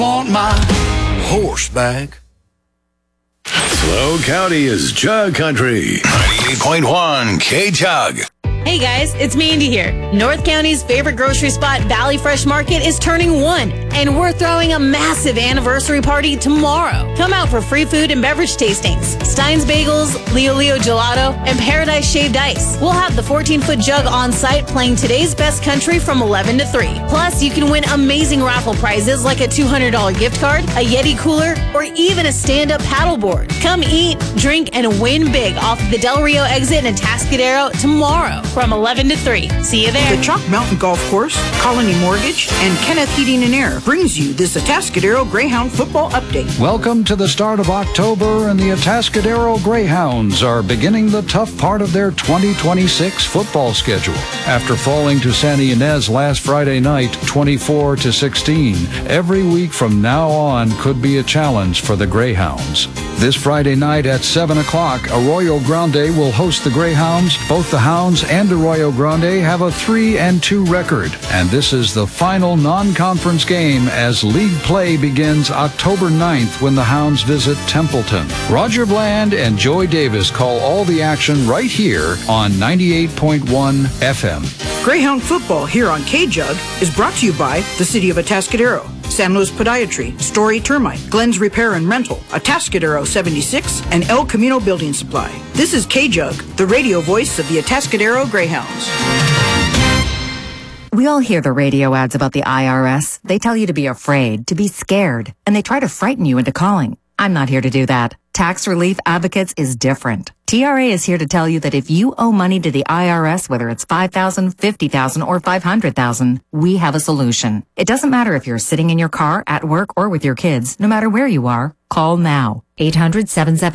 Want my horse back. Slow County is Jug Country. 98.1 K-Jug. Hey guys, it's Mandy here. North County's favorite grocery spot, Valley Fresh Market, is turning 1, and we're throwing a massive anniversary party tomorrow. Come out for free food and beverage tastings, Stein's Bagels, Leo Gelato, and Paradise Shaved Ice. We'll have the 14-foot jug on site playing today's best country from 11 to 3. Plus, you can win amazing raffle prizes like a $200 gift card, a Yeti cooler, or even a stand-up paddleboard. Come eat, drink, and win big off the Del Rio exit in Atascadero tomorrow from 11 to 3. See you there. The Chalk Mountain Golf Course, Colony Mortgage, and Kenneth Heating and Air brings you this Atascadero Greyhound football update. Welcome to the start of October, and the Atascadero Greyhounds are beginning the tough part of their 2026 football schedule. After falling to Santa Ynez last Friday night, 24-16, every week from now on could be a challenge for the Greyhounds. This Friday night at 7 o'clock, Arroyo Grande will host the Greyhounds. Both the Hounds and Arroyo Grande have a 3-2 record, and this is the final non-conference game as league play begins October 9th when the Hounds visit Templeton. Roger Bland and Joy Davis call all the action right here on 98.1 FM. Greyhound football here on K-Jug is brought to you by the City of Atascadero, San Luis Podiatry, Story Termite, Glenn's Repair and Rental, Atascadero 76, and El Camino Building Supply. This is K-Jug, the radio voice of the Atascadero Greyhounds. We all hear the radio ads about the IRS. They tell you to be afraid, to be scared, and they try to frighten you into calling. I'm not here to do that. Tax Relief Advocates is different. TRA is here to tell you that if you owe money to the IRS, whether it's $5,000, $50,000, or $500,000, we have a solution. It doesn't matter if you're sitting in your car, at work, or with your kids. No matter where you are, call now. 800-77